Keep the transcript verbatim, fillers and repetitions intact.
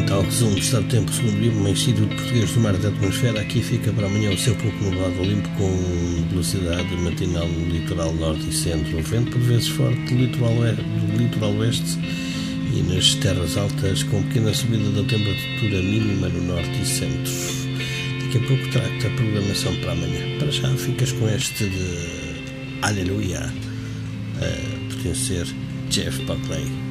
Está o resumo do estado de tempo segundo o IPMA, Instituto Português do Mar e da Atmosfera. Aqui fica para amanhã o seu pouco nublado limpo, com velocidade matinal no litoral norte e centro, o vento por vezes forte do litoral, do litoral oeste e nas terras altas, com pequena subida da temperatura mínima no norte e centro. Daqui a pouco trago-te a programação para amanhã. Para já ficas com este de Aleluia, a pertencer Jeff Buckley.